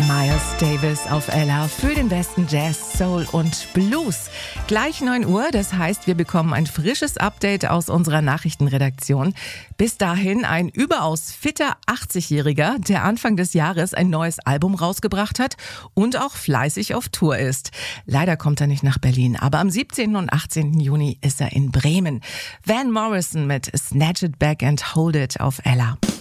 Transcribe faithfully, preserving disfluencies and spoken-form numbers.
Miles Davis auf Ella für den besten Jazz, Soul und Blues. Gleich neun Uhr, das heißt, wir bekommen ein frisches Update aus unserer Nachrichtenredaktion. Bis dahin ein überaus fitter achtzigjähriger, der Anfang des Jahres ein neues Album rausgebracht hat und auch fleißig auf Tour ist. Leider kommt er nicht nach Berlin, aber am siebzehnten und achtzehnten Juni ist er in Bremen. Van Morrison mit Snatch It Back and Hold It auf Ella.